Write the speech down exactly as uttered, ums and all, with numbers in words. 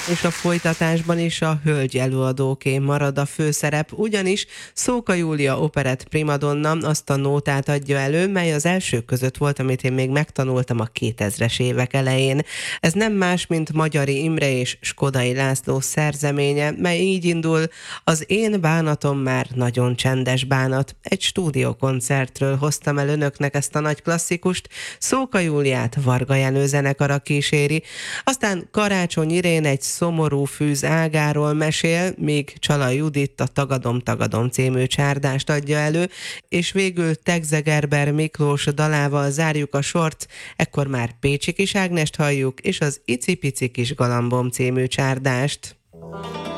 És a folytatásban is a hölgy előadóké marad a főszerep, ugyanis Szóka Júlia operett primadonna azt a nótát adja elő, mely az elsők között volt, amit én még megtanultam a kétezres évek elején. Ez nem más, mint Magyari Imre és Skodai László szerzeménye, mely így indul: az én bánatom már nagyon csendes bánat. Egy stúdiókoncertről hoztam el önöknek ezt a nagy klasszikust, Szóka Júliát Varga Jenő zenekara kíséri, aztán Karácsony Irén egy szomorú fűz ágáról mesél, míg Csala Judit a Tagadom, tagadom című csárdást adja elő, és végül Tegzegerber Miklós dalával zárjuk a sort, ekkor már Pécsi Kis Ágnest halljuk, és az Icipici kis galambom című csárdást.